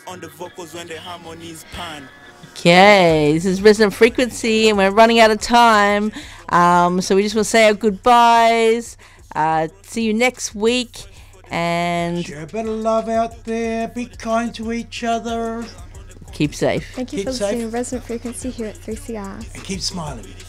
on the vocals when the harmonies pan. Okay, this is Resonant Frequency, and we're running out of time. So we just want to say our goodbyes. See you next week, and share a bit of love out there. Be kind to each other. Keep safe. Thank you for listening to Resonant Frequency here at 3CR. And keep smiling.